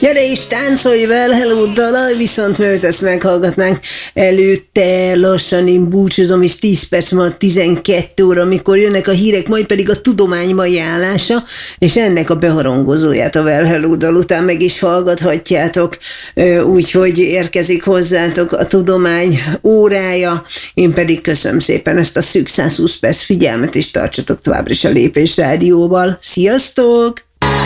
Gyere és táncolj Well dalaj, viszont mielőtt ezt meghallgatnánk, előtte lassan én búcsúzom, és 10 perc ma 12 óra, amikor jönnek a hírek, majd pedig a tudomány mai állása, és ennek a beharangozóját a Well dal után meg is hallgathatjátok, úgyhogy érkezik hozzátok a tudomány órája, én pedig köszönöm szépen ezt a szűk 120 perc figyelmet, és tartsatok továbbra is a Lépés Rádióval. Sziasztok!